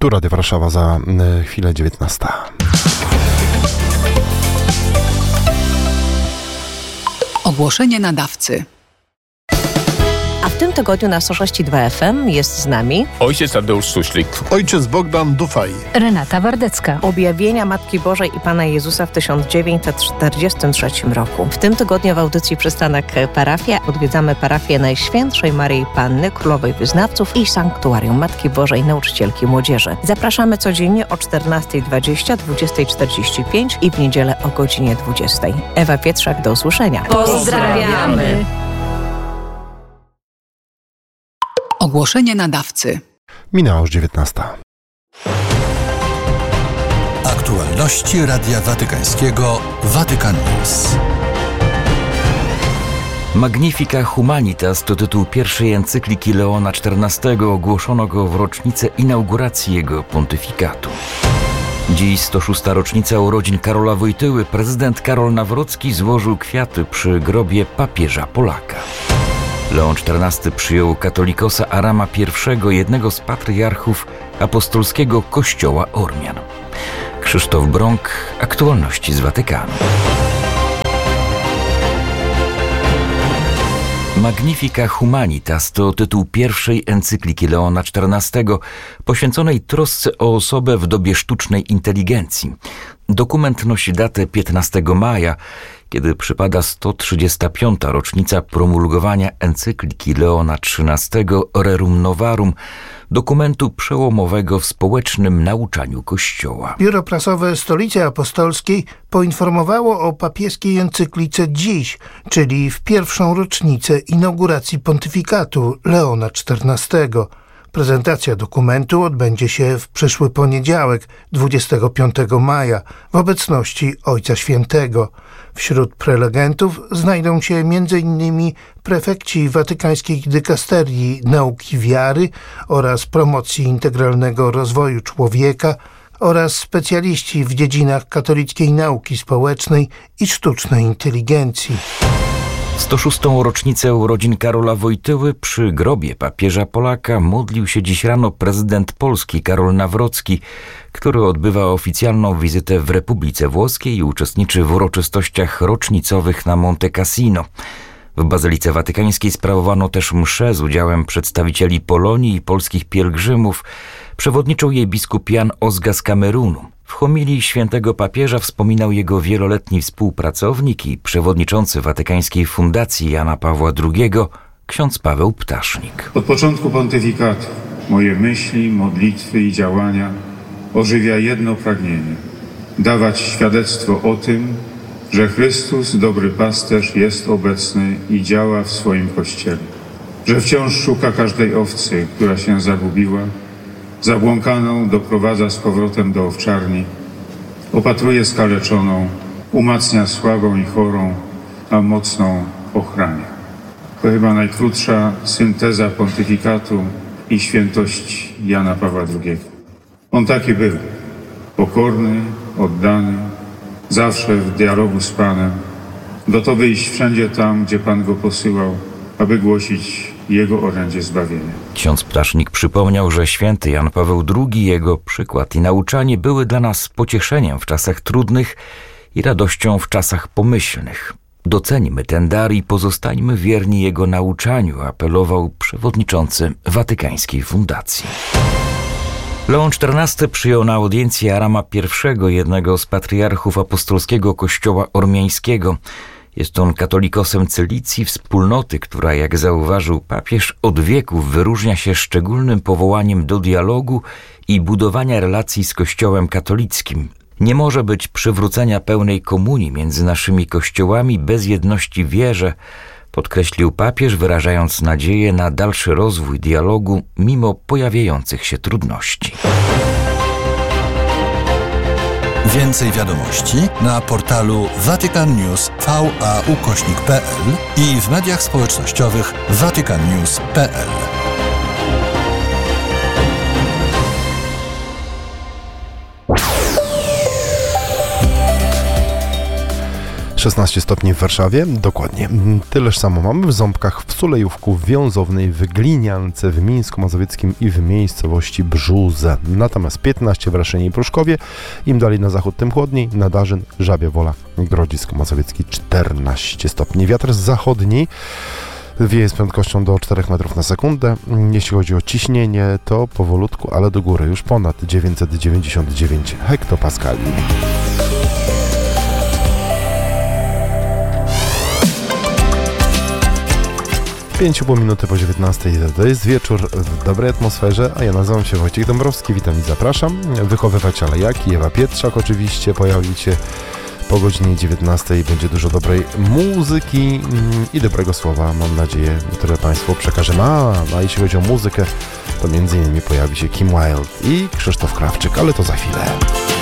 Tu Radio Warszawa, za chwilę 19. Ogłoszenie nadawcy. A w tym tygodniu na 106.2 FM jest z nami ojciec Tadeusz Suślik, ojciec Bogdan Dufaj, Renata Wardecka. Objawienia Matki Bożej i Pana Jezusa w 1943 roku. W tym tygodniu w audycji Przystanek Parafia odwiedzamy parafię Najświętszej Maryi Panny, Królowej Wyznawców i Sanktuarium Matki Bożej, Nauczycielki Młodzieży. Zapraszamy codziennie o 14:20, 20:45 i w niedzielę o godzinie 20. Ewa Pietrzak, do usłyszenia. Pozdrawiamy! Ogłoszenie nadawcy. Minęła już 19. Aktualności Radia Watykańskiego Vatican News. Magnifica Humanitas to tytuł pierwszej encykliki Leona XIV, ogłoszono go w rocznicę inauguracji jego pontyfikatu. Dziś 106. rocznica urodzin Karola Wojtyły. Prezydent Karol Nawrocki złożył kwiaty przy grobie papieża Polaka. Leon XIV przyjął katolikosa Arama I, jednego z patriarchów apostolskiego Kościoła Ormian. Krzysztof Brąk, aktualności z Watykanu. Magnifica Humanitas to tytuł pierwszej encykliki Leona XIV, poświęconej trosce o osobę w dobie sztucznej inteligencji. Dokument nosi datę 15 maja, kiedy przypada 135. rocznica promulgowania encykliki Leona XIII Rerum Novarum, dokumentu przełomowego w społecznym nauczaniu Kościoła. Biuro Prasowe Stolicy Apostolskiej poinformowało o papieskiej encyklice dziś, czyli w pierwszą rocznicę inauguracji pontyfikatu Leona XIV. Prezentacja dokumentu odbędzie się w przyszły poniedziałek, 25 maja, w obecności Ojca Świętego. Wśród prelegentów znajdą się m.in. prefekci watykańskich dykasterii nauki wiary oraz promocji integralnego rozwoju człowieka oraz specjaliści w dziedzinach katolickiej nauki społecznej i sztucznej inteligencji. 106. rocznicę urodzin Karola Wojtyły przy grobie papieża Polaka modlił się dziś rano prezydent Polski Karol Nawrocki, który odbywa oficjalną wizytę w Republice Włoskiej i uczestniczy w uroczystościach rocznicowych na Monte Cassino. W Bazylice Watykańskiej sprawowano też mszę z udziałem przedstawicieli Polonii i polskich pielgrzymów. Przewodniczył jej biskup Jan Ozga z Kamerunu. W homilii świętego papieża wspominał jego wieloletni współpracownik i przewodniczący Watykańskiej Fundacji Jana Pawła II, ksiądz Paweł Ptasznik. Od początku pontyfikatu moje myśli, modlitwy i działania ożywia jedno pragnienie: dawać świadectwo o tym, że Chrystus, dobry pasterz, jest obecny i działa w swoim Kościele, że wciąż szuka każdej owcy, która się zagubiła, zabłąkaną doprowadza z powrotem do owczarni, opatruje skaleczoną, umacnia słabą i chorą, a mocną ochrania. To chyba najkrótsza synteza pontyfikatu i świętości Jana Pawła II. On taki był, pokorny, oddany, zawsze w dialogu z Panem, gotowy iść wszędzie tam, gdzie Pan go posyłał, aby głosić Jego orędzie zbawienia. Ksiądz Ptasznik przypomniał, że święty Jan Paweł II, jego przykład i nauczanie były dla nas pocieszeniem w czasach trudnych i radością w czasach pomyślnych. Doceńmy ten dar i pozostańmy wierni jego nauczaniu, apelował przewodniczący Watykańskiej Fundacji. Leon XIV przyjął na audiencji Arama I, jednego z patriarchów apostolskiego Kościoła Ormiańskiego. Jest on katolikosem Cylicji, wspólnoty, która, jak zauważył papież, od wieków wyróżnia się szczególnym powołaniem do dialogu i budowania relacji z Kościołem katolickim. Nie może być przywrócenia pełnej komunii między naszymi kościołami bez jedności w wierze, podkreślił papież, wyrażając nadzieję na dalszy rozwój dialogu mimo pojawiających się trudności. Więcej wiadomości na portalu vaticannews.va/pl i w mediach społecznościowych vaticannews.pl. 16 stopni w Warszawie, dokładnie. Tyleż samo mamy w Ząbkach, w Sulejówku, w Wiązownej, w Gliniance, w Mińsku Mazowieckim i w miejscowości Brzuze. Natomiast 15 w Raszynie i Pruszkowie, im dalej na zachód, tym chłodniej, Nadarzyn, Żabia Wola, Grodzisk Mazowiecki 14 stopni. Wiatr z zachodni wieje z prędkością do 4 metrów na sekundę. Jeśli chodzi o ciśnienie, to powolutku, ale do góry, już ponad 999 hektopaskali. 5,5 minuty po 19. To jest wieczór w dobrej atmosferze, a ja nazywam się Wojciech Dąbrowski, witam i zapraszam. Wychowywaciele jak i Ewa Pietrzak oczywiście pojawi się po godzinie 19. Będzie dużo dobrej muzyki i dobrego słowa, mam nadzieję, które Państwu przekażemy. A jeśli chodzi o muzykę, to m.in. pojawi się Kim Wilde i Krzysztof Krawczyk, ale to za chwilę.